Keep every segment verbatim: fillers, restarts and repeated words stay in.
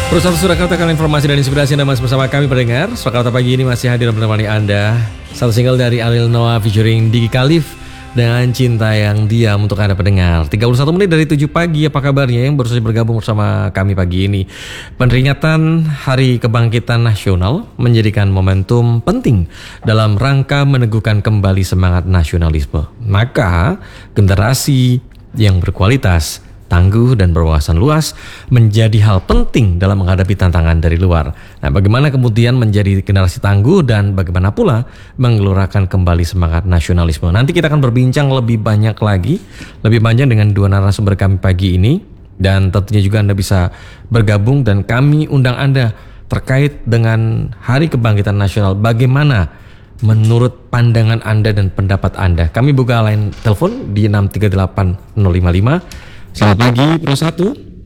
Perusahaan Surakarta kalian informasi dan inspirasi Anda masih bersama kami pendengar. Surakarta pagi ini masih hadir menemani Anda. Satu single dari Ariel Noah featuring Diki Khalif dengan Cinta Yang Diam untuk Anda pendengar. tiga puluh satu menit dari tujuh pagi, apa kabarnya yang baru saja bergabung bersama kami pagi ini. Peringatan Hari Kebangkitan Nasional menjadikan momentum penting dalam rangka meneguhkan kembali semangat nasionalisme. Maka generasi yang berkualitas, tangguh dan berwawasan luas menjadi hal penting dalam menghadapi tantangan dari luar. Nah, bagaimana kemudian menjadi generasi tangguh dan bagaimana pula menggelorakan kembali semangat nasionalisme. Nanti kita akan berbincang lebih banyak lagi, lebih panjang dengan dua narasumber kami pagi ini. Dan tentunya juga Anda bisa bergabung dan kami undang Anda terkait dengan Hari Kebangkitan Nasional. Bagaimana menurut pandangan Anda dan pendapat Anda? Kami buka line telepon di enam tiga delapan nol lima lima. Selamat pagi Pro satu.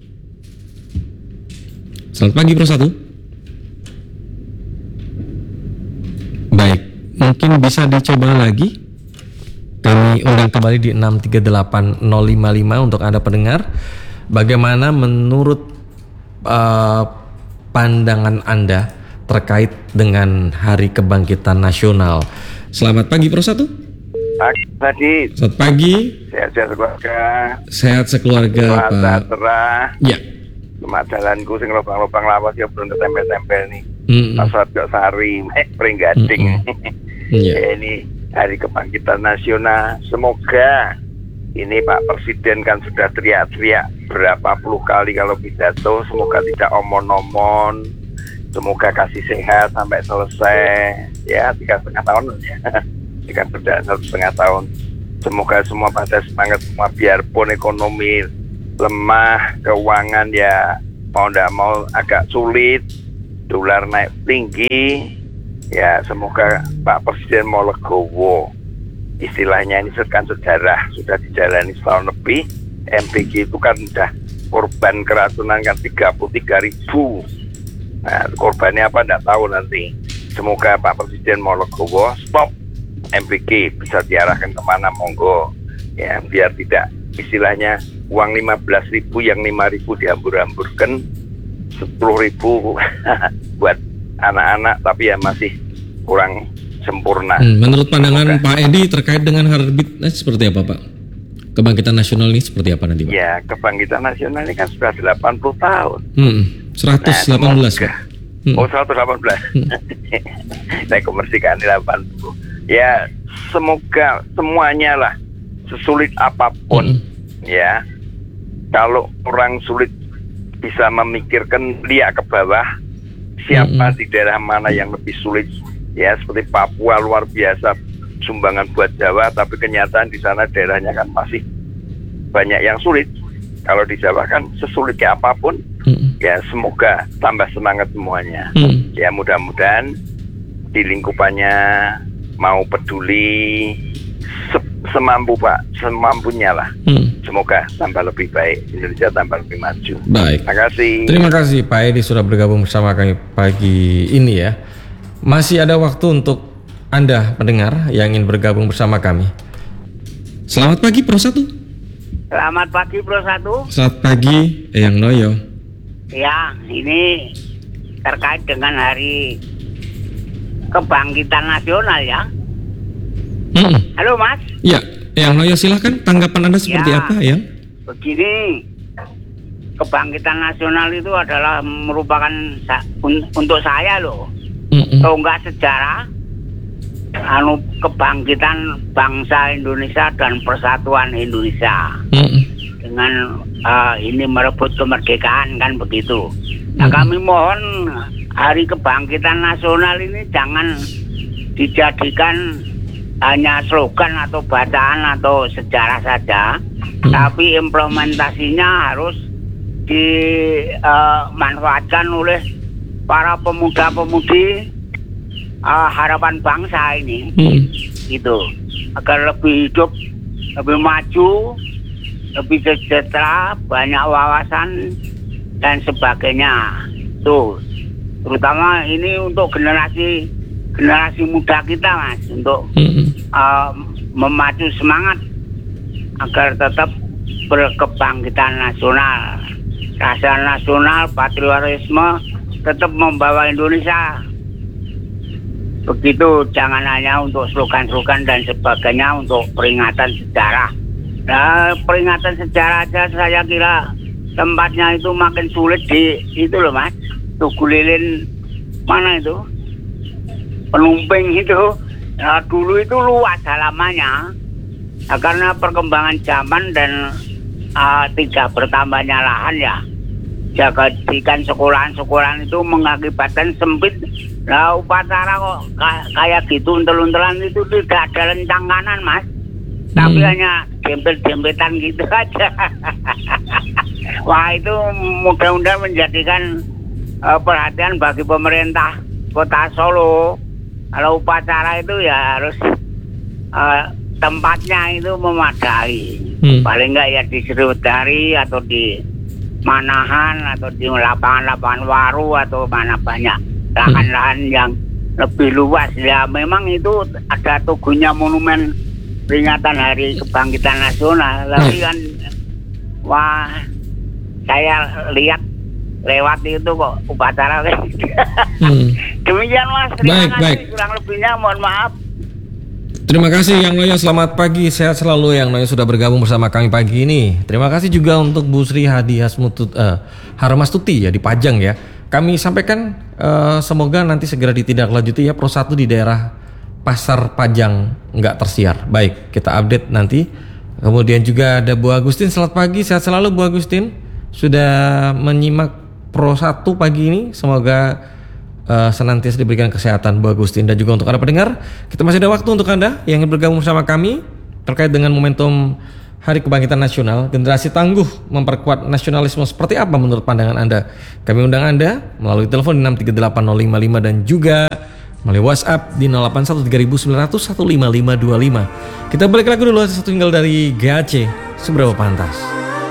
Selamat pagi Pro satu. Baik, mungkin bisa dicoba lagi. Kami undang kembali di enam tiga delapan nol lima lima untuk Anda pendengar. Bagaimana menurut uh, pandangan Anda terkait dengan Hari Kebangkitan Nasional? Selamat pagi Pro satu. Pagi tadi. Selamat pagi. Sehat-sehat sekeluarga. Sehat sekeluarga, Pak. Terah. Ya. Cuma jalanku sing lubang-lubang lawas ya belum tempel-tempel nih. Mm-mm. Pasar Gak Sari, eh Pringgading. Yeah. Ini Hari Kebangkitan Nasional. Semoga ini Pak Presiden kan sudah teriak-teriak berapa puluh kali kalau pidato. Semoga tidak omon-omon. Semoga kasih sehat sampai selesai. Ya tiga setengah tahun ya. Jika berjalan satu setengah tahun, semoga semua pada semangat semua, biarpun ekonomi lemah, keuangan ya mau tidak mau agak sulit, dolar naik tinggi, ya semoga Pak Presiden mau legowo. Istilahnya ini kan sejarah, sudah dijalani setahun lebih. M P G itu kan sudah korban keracunan kan tiga puluh tiga ribu. Nah, korbannya apa tidak tahu nanti. Semoga Pak Presiden mau legowo, stop. M P G bisa diarahkan kemana monggo ya, biar tidak istilahnya uang lima belas ribu yang lima ribu dihambur-hamburkan, sepuluh ribu buat anak-anak tapi ya masih kurang sempurna. Hmm, menurut pandangan Semoga. Pak Edi terkait dengan Heartbeat eh, seperti apa Pak? Kebangkitan Nasional ini seperti apa nanti Pak? Ya, Kebangkitan Nasional ini kan sudah delapan puluh tahun. Hmm, seratus delapan belas nah, Pak. Hmm. Oh seratus delapan belas. Hmm. Saya kemerdekaan delapan puluh. Ya semoga semuanya lah, sesulit apapun mm-hmm. ya, kalau orang sulit bisa memikirkan, lihat ke bawah siapa mm-hmm. di daerah mana yang lebih sulit ya, seperti Papua luar biasa sumbangan buat Jawa, tapi kenyataan di sana daerahnya kan masih banyak yang sulit. Kalau di Jawa kan sesulitnya apapun mm-hmm. ya semoga tambah semangat semuanya. Mm-hmm. Ya mudah-mudahan di lingkupannya mau peduli se- semampu Pak, semampunya lah. Hmm. Semoga tambah lebih baik, Indonesia tambah lebih maju. Baik. Terima kasih. Terima kasih Pak Edi sudah bergabung bersama kami pagi ini ya. Masih ada waktu untuk Anda pendengar yang ingin bergabung bersama kami. Selamat pagi Pro satu. Selamat pagi Pro satu. Selamat pagi Eyang Noyo. Ya, ini terkait dengan Hari Kebangkitan Nasional ya. Hmm. Halo Mas. Ya, Yang Noyo silahkan tanggapan Anda seperti ya, apa ya? Begini, Kebangkitan Nasional itu adalah merupakan un- untuk saya loh, mm-mm. tonggak sejarah, anu kebangkitan bangsa Indonesia dan persatuan Indonesia. Mm-mm. Dengan uh, ini merebut kemerdekaan kan begitu. Nah mm-mm. kami mohon Hari Kebangkitan Nasional ini jangan dijadikan hanya slogan atau bacaan atau sejarah saja, hmm. tapi implementasinya harus dimanfaatkan uh, oleh para pemuda-pemudi uh, harapan bangsa ini, hmm. gitu, agar lebih hidup, lebih maju, lebih sejahtera, banyak wawasan dan sebagainya. Tuh. Terutama ini untuk generasi generasi muda kita Mas, untuk mm-hmm. uh, memacu semangat agar tetap berkebangkitan nasional. rasa nasional, patriotisme tetap membawa Indonesia. Begitu, jangan hanya untuk slogan-slogan dan sebagainya untuk peringatan sejarah. Nah, peringatan sejarah aja saya kira tempatnya itu makin sulit di itu loh Mas. Tugu Lilin mana itu? Penumping itu. Nah, dulu itu luas halamannya. Nah, karena perkembangan zaman dan uh, tidak bertambahnya lahan ya. Jadikan sekolahan-sekolahan itu mengakibatkan sempit. Nah, upacara kok kayak gitu untel-untelan itu tidak ada lencang kanan Mas. Tapi hmm. hanya dempet-dempetan gitu aja. Wah, itu mudah-mudahan menjadikan uh, perhatian bagi pemerintah Kota Solo. Kalau upacara itu ya harus uh, tempatnya itu memadai. Hmm. Paling enggak ya di Sriwedari atau di Manahan atau di lapangan-lapangan Waru atau mana banyak lahan-lahan hmm. yang lebih luas. Ya memang itu ada tugunya monumen peringatan Hari Kebangkitan Nasional. Tapi kan wah, saya lihat lewat itu kok upacara kayak gitu. Hmm. Demikian Mas, terima baik, kasih. Baik. Kurang lebihnya mohon maaf. Terima kasih Yang Noyo, selamat pagi, sehat selalu Yang Noyo sudah bergabung bersama kami pagi ini. Terima kasih juga untuk Bu Sri Hadi Hasmutut, uh, Harmastuti ya di Pajang ya. Kami sampaikan uh, semoga nanti segera ditindaklanjuti ya Pro satu di daerah Pasar Pajang nggak tersiar. Baik, kita update nanti. Kemudian juga ada Bu Agustin, selamat pagi, sehat selalu Bu Agustin. Sudah menyimak Pro satu pagi ini, semoga Uh, senantiasa diberikan kesehatan Bu Agustin. Dan juga untuk Anda pendengar, kita masih ada waktu untuk Anda yang ingin bergabung bersama kami terkait dengan momentum Hari Kebangkitan Nasional. Generasi tangguh memperkuat nasionalisme, seperti apa menurut pandangan Anda? Kami undang Anda melalui telepon di enam tiga delapan nol lima lima dan juga melalui WhatsApp di nol delapan satu tiga sembilan nol nol satu lima lima dua lima. Kita balik lagi dulu satu tinggal dari G A C, Seberapa Pantas.